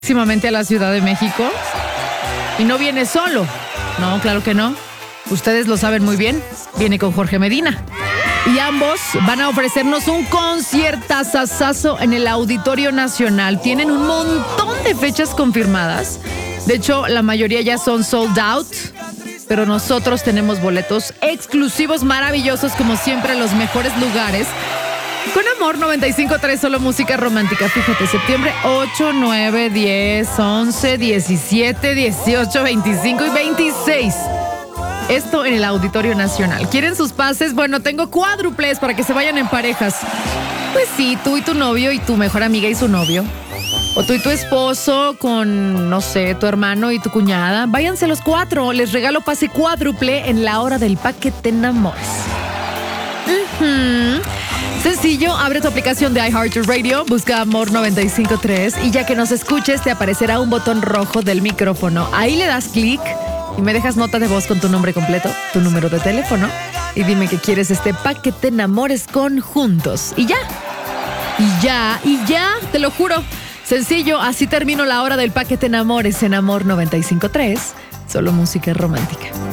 próximamente a la Ciudad de México. Y no viene solo. No, claro que no. Ustedes lo saben muy bien. Viene con Jorge Medina. Y ambos van a ofrecernos un conciertazazazo en el Auditorio Nacional. Tienen un montón de fechas confirmadas. De hecho, la mayoría ya son sold out. Pero nosotros tenemos boletos exclusivos, maravillosos, como siempre, los mejores lugares. Con Amor 95.3, solo música romántica. Fíjate, septiembre 8, 9, 10, 11, 17, 18, 25 y 26. Esto en el Auditorio Nacional. ¿Quieren sus pases? Bueno, tengo cuádruples para que se vayan en parejas. Pues sí, tú y tu novio y tu mejor amiga y su novio. O tú y tu esposo con, no sé, tu hermano y tu cuñada. Váyanse los 4. Les regalo pase cuádruple en la hora del Pa' que te enamores. Sencillo, abre tu aplicación de iHeartRadio, busca Amor 95.3 y ya que nos escuches te aparecerá un botón rojo del micrófono. Ahí le das clic y me dejas nota de voz con tu nombre completo, tu número de teléfono y dime que quieres Pa' que te enamores con Juntos. Y ya, te lo juro. Sencillo, así termino la hora del Pa' que te enamores en Amor 95.3, solo música romántica.